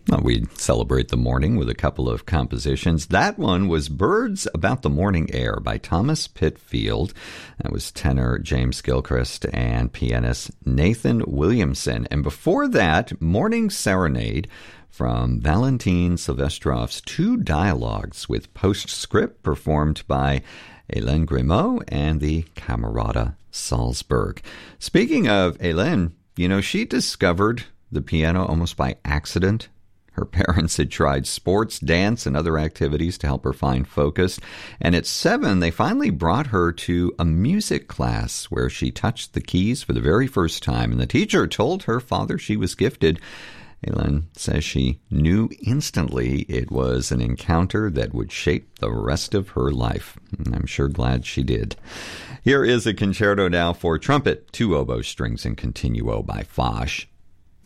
Well, we celebrate the morning with a couple of compositions. That one was Birds About the Morning Air by Thomas Pitfield. That was tenor James Gilchrist and pianist Nathan Williamson. And before that, Morning Serenade from Valentin Silvestrov's Two Dialogues with postscript performed by Hélène Grimaud and the Camerata Salzburg. Speaking of Hélène, she discovered the piano almost by accident. Her parents had tried sports, dance, and other activities to help her find focus. And at 7, they finally brought her to a music class where she touched the keys for the very first time. And the teacher told her father she was gifted. Hélène says she knew instantly it was an encounter that would shape the rest of her life. And I'm sure glad she did. Here is a concerto now for trumpet, 2 oboe strings, and continuo by Foch.